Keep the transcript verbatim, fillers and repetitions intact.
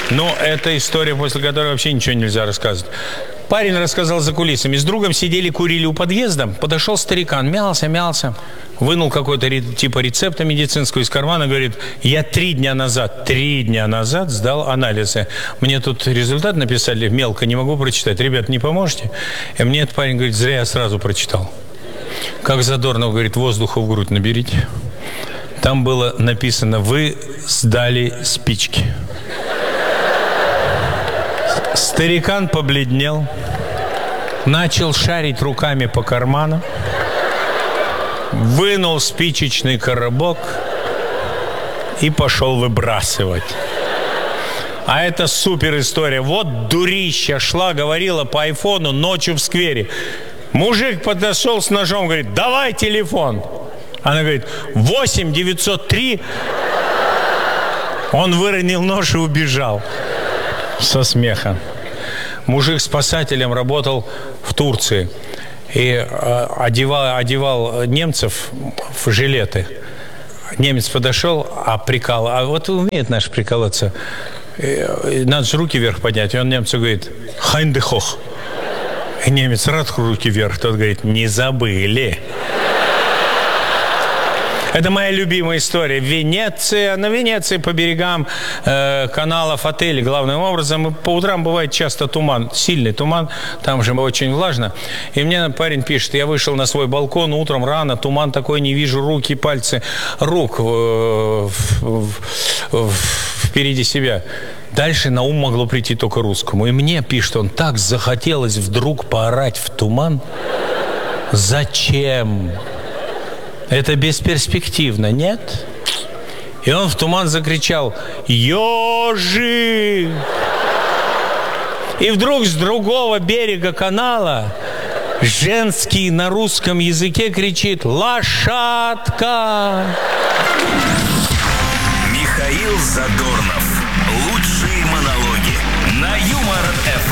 Но это история, после которой вообще ничего нельзя рассказывать. Парень рассказал за кулисами. С другом сидели, курили у подъезда. Подошел старикан, мялся, мялся. Вынул какой-то типа рецепта медицинского из кармана. Говорит, я три дня назад, три дня назад сдал анализы. Мне тут результат написали мелко, не могу прочитать. Ребят, не поможете? И мне этот парень говорит, зря я сразу прочитал. Как Задорнов говорит, воздуха в грудь наберите. Там было написано, вы сдали спички. Старикан побледнел, начал шарить руками по карманам, вынул спичечный коробок и пошел выбрасывать. А это супер история. Вот дурища шла, говорила по айфону ночью в сквере. Мужик подошел с ножом, говорит, давай телефон. Она говорит, восемь девятьсот три. Он выронил нож и убежал. Со смеха. Мужик спасателем работал в Турции и э, одевал, одевал немцев в жилеты. Немец подошел, а прикал, а вот умеет наш приколоться. И, надо же руки вверх поднять. И он немцу говорит, хайндехох. И немец рад руки вверх. Тот говорит, не забыли. Это моя любимая история. Венеция, на Венеции по берегам э, каналов, отелей, главным образом. И по утрам бывает часто туман, сильный туман, там же очень влажно. И мне парень пишет, я вышел на свой балкон утром рано, туман такой, не вижу руки, пальцы рук э, в, в, впереди себя. Дальше на ум могло прийти только русскому. И мне пишет он, так захотелось вдруг поорать в туман. Зачем? Это бесперспективно, нет? И он в туман закричал «Ёжик!». И вдруг с другого берега канала женский на русском языке кричит «Лошадка!». Михаил Задорнов. Лучшие монологи на Юмор эф эм.